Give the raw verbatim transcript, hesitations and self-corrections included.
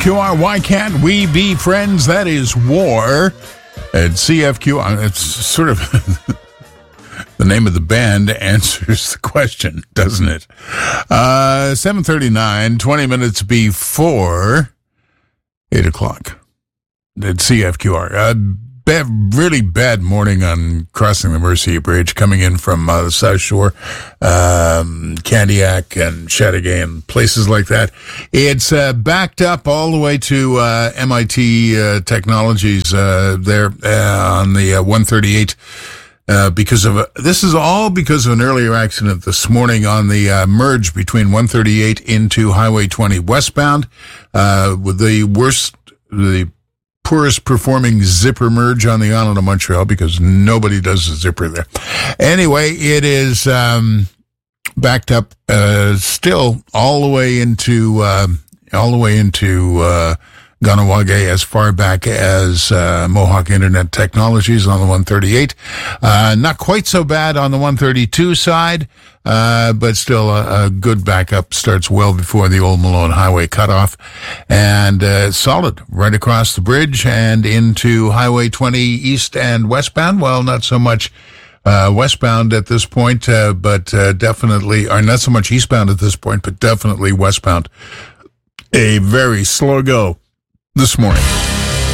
Q R, why can't we be friends? That is War at C F Q R. It's sort of the name of the band answers the question, doesn't it? Uh, seven thirty-nine, twenty minutes before eight o'clock at C F Q R. Uh, bad, really bad morning on crossing the Mercia Bridge, coming in from uh, the South Shore, um, Candiac and Chateauguay and places like that. It's uh, backed up all the way to uh, M I T uh, Technologies uh, there uh, on the uh, one thirty-eight. Uh, because of a, this is all because of an earlier accident this morning on the uh, merge between one thirty-eight into Highway twenty westbound, uh, with the worst, the poorest performing zipper merge on the island of Montreal, because nobody does a zipper there. Anyway, it is um, backed up uh, still all the way into uh, all the way into. Uh, Ganawage, as far back as uh, Mohawk Internet Technologies on the one thirty-eight. Uh, not quite so bad on the one thirty-two side, uh, but still a, a good backup. Starts well before the Old Malone Highway cutoff. And uh, solid right across the bridge and into Highway twenty east and westbound. Well, not so much uh, westbound at this point, uh, but uh, definitely, or not so much eastbound at this point, but definitely westbound. A very slow go this morning.